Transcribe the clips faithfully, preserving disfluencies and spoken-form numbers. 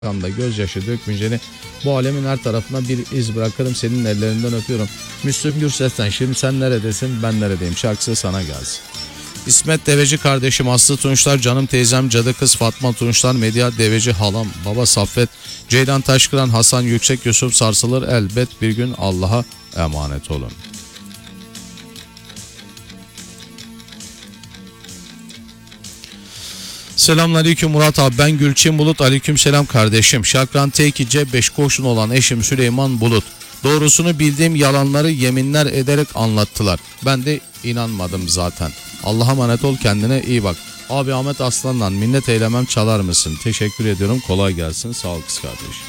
Anda gözyaşı dökmeyeceğini, bu alemin her tarafına bir iz bırakırım, senin ellerinden öpüyorum. Müslüm Gürses'ten Şimdi Sen Neredesin Ben Neredeyim şarkısı sana gelsin. İsmet Deveci kardeşim, Aslı Tunçlar canım teyzem, cadı kız Fatma Tunçlar, Medya Deveci halam, baba Saffet, Ceylan Taşkıran, Hasan Yüksek, Yusuf Sarsılır, elbet bir gün Allah'a emanet olun. Selamünaleyküm Murat abi, ben Gülçin Bulut. Aleykümselam kardeşim. Şakran T iki C beş kurşun olan eşim Süleyman Bulut. Doğrusunu bildiğim yalanları yeminler ederek anlattılar. Ben de inanmadım zaten. Allah'a emanet ol, kendine iyi bak. Abi Ahmet Aslan'dan minnet eylemem, çalar mısın? Teşekkür ediyorum, kolay gelsin, sağ ol kız kardeşim.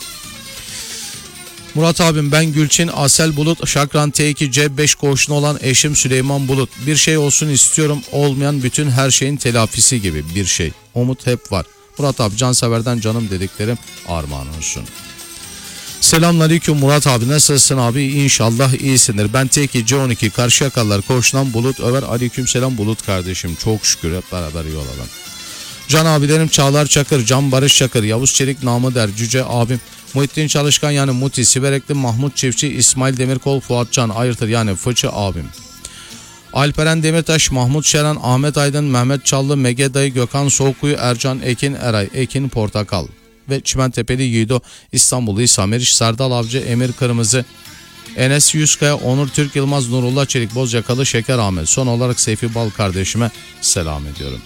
Murat abim, ben Gülçin Asel Bulut. Şakran T iki C beş kurşun olan eşim Süleyman Bulut. Bir şey olsun istiyorum, olmayan bütün her şeyin telafisi gibi bir şey. Umut hep var. Murat abi, canseverden canım dediklerim armağan olsun. Selamünaleyküm Murat abi, nasılsın abi? İnşallah iyisindir. Ben T iki C on iki Karşıyakalılar Koğuş'tan Bulut Över. Aleykümselam Bulut kardeşim, çok şükür hep beraber iyi olalım. Can abilerim Çağlar Çakır, Can Barış Çakır, Yavuz Çelik namı der, Cüce abim Muhittin Çalışkan yani Muti, Siberekli Mahmut Çiftçi, İsmail Demirkol, Fuat Can Ayırtır yani Fıçı abim. Alperen Demirtaş, Mahmut Şeran, Ahmet Aydın, Mehmet Çallı, Mege Dayı, Gökhan Soğukkuyu, Ercan Ekin Eray, Ekin Portakal ve Çimentepe'li Yiğido, İstanbul'u İsa Meriç, Serdal Avcı, Emir Kırmızı, Enes Yüzkaya, Onur Türk Yılmaz, Nurullah Çelik, Bozyakalı, Şeker Ahmet. Son olarak Seyfi Bal kardeşime selam ediyorum.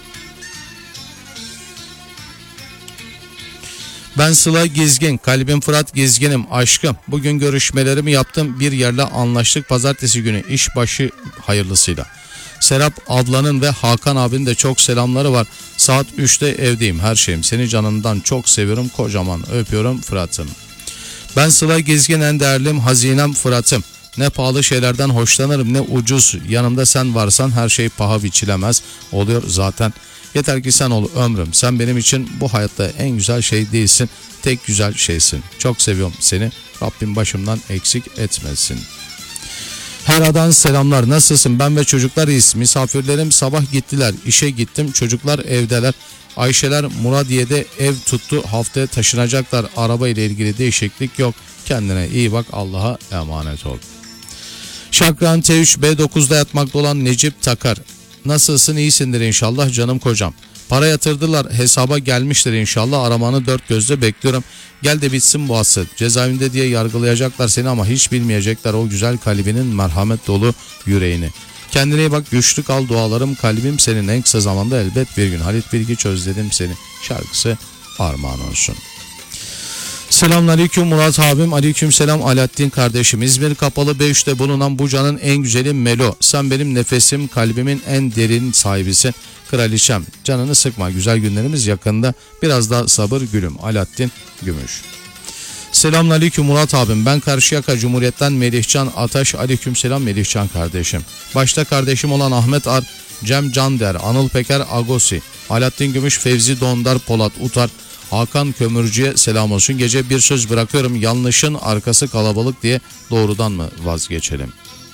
Ben Sıla Gizgin, kalbim Fırat Gizgin'im, aşkım. Bugün görüşmelerimi yaptım, bir yerle anlaştık, pazartesi günü işbaşı hayırlısıyla. Serap ablanın ve Hakan abinin de çok selamları var. Saat üçte evdeyim, her şeyim. Seni canından çok seviyorum, kocaman öpüyorum Fırat'ım. Ben Sıla Gizgin, en değerlim hazinem Fırat'ım. Ne pahalı şeylerden hoşlanırım ne ucuz. Yanımda sen varsan her şey paha biçilemez oluyor zaten. Yeter ki sen ol ömrüm. Sen benim için bu hayatta en güzel şey değilsin. Tek güzel şeysin. Çok seviyorum seni. Rabbim başımdan eksik etmesin. Hera'dan selamlar. Nasılsın? Ben ve çocuklar iyiyiz. Misafirlerim sabah gittiler. İşe gittim. Çocuklar evdeler. Ayşeler Muradiye'de ev tuttu. Haftaya taşınacaklar. Araba ile ilgili değişiklik yok. Kendine iyi bak. Allah'a emanet ol. Şakran T üç B dokuzda yatmakta olan Necip Takar. Nasılsın? İyisindir inşallah canım kocam. Para yatırdılar, hesaba gelmiştir inşallah. Aramanı dört gözle bekliyorum. Gel de bitsin bu asıl. Cezaevinde diye yargılayacaklar seni ama hiç bilmeyecekler o güzel kalbinin merhamet dolu yüreğini. Kendine iyi bak, güçlü kal, dualarım kalbim senin, en kısa zamanda elbet bir gün. Halit Bilgiç özledim seni şarkısı armağan olsun. Selamünaleyküm Murat abim. Aleykümselam Alaaddin kardeşim. İzmir Kapalı B üçte bulunan Buca'nın en güzeli Melo. Sen benim nefesim, kalbimin en derin sahibisin. Kraliçem. Canını sıkma, güzel günlerimiz yakında. Biraz daha sabır gülüm. Alaaddin Gümüş. Selamünaleyküm Murat abim. Ben Karşıyaka Cumhuriyet'ten Melihcan Ataş. Aleykümselam Melihcan kardeşim. Başta kardeşim olan Ahmet Ar, Cem Cander, Anıl Peker Agosi, Alaaddin Gümüş, Fevzi Dondar, Polat Utar, Hakan Kömürcü'ye selam olsun. Gece bir söz bırakıyorum, yanlışın arkası kalabalık diye doğrudan mı vazgeçelim?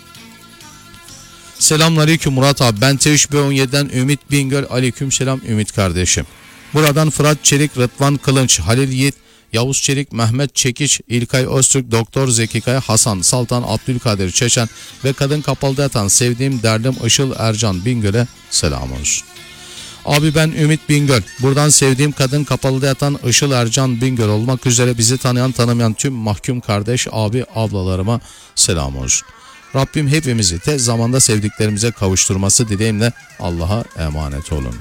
Selamünaleyküm Murat abi. Ben T üç B on yedi'den Ümit Bingöl. Aleykümselam Ümit kardeşim. Buradan Fırat Çelik, Rıdvan Kılınç, Halil Yiğit, Yavuz Çelik, Mehmet Çekiç, İlkay Öztürk, Doktor Zeki Kaya, Hasan Saltan, Abdülkadir Çeçen ve kadın kapalıda yatan sevdiğim derdim Işıl Ercan Bingöl'e selam olsun. Abi ben Ümit Bingöl. Buradan sevdiğim kadın kapalıda yatan Işıl Ercan Bingöl olmak üzere bizi tanıyan tanımayan tüm mahkum kardeş, abi, ablalarıma selam olsun. Rabbim hepimizi tez zamanda sevdiklerimize kavuşturması dileğimle Allah'a emanet olun.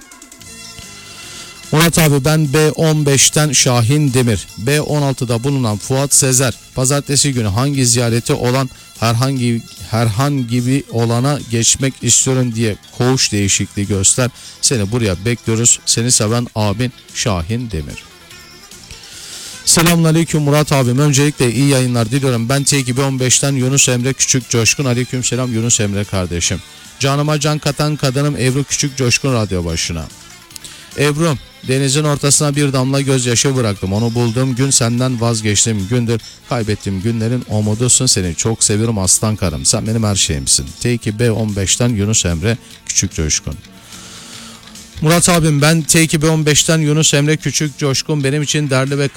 Murat abi ben B on beş'ten Şahin Demir. B on altı'da bulunan Fuat Sezer. Pazartesi günü hangi ziyareti olan herhangi herhangi bir olana geçmek istiyorum diye koğuş değişikliği göster. Seni buraya bekliyoruz. Seni seven abin Şahin Demir. Selamünaleyküm Murat abim. Öncelikle iyi yayınlar diliyorum. Ben T iki B on beş'ten Yunus Emre Küçük Coşkun. Aleykümselam Yunus Emre kardeşim. Canıma can katan kadınım Ebru Küçük Coşkun radyo başına. Ebru'm, denizin ortasına bir damla gözyaşı bıraktım. Onu bulduğum gün senden vazgeçtim gündür. Kaybettiğim günlerin umudusun, seni çok seviyorum aslan karım. Sen benim her şeyimsin. T iki B on beş'ten Yunus Emre Küçük Coşkun. Murat abim ben T iki B on beşten Yunus Emre Küçük Coşkun benim için değerli ve